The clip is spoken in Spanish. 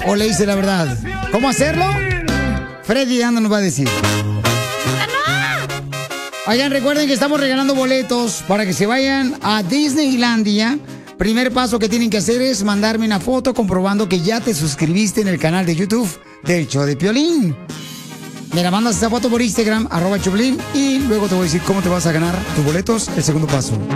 o le dice la verdad? ¿Cómo hacerlo? Freddy Anda nos va a decir. Oigan, recuerden que estamos regalando boletos para que se vayan a Disneylandia. Primer paso que tienen que hacer es mandarme una foto comprobando que ya te suscribiste en el canal de YouTube del Show de Piolín. Me la mandas esa foto por Instagram, @Choplin, y luego te voy a decir cómo te vas a ganar tus boletos, el segundo paso.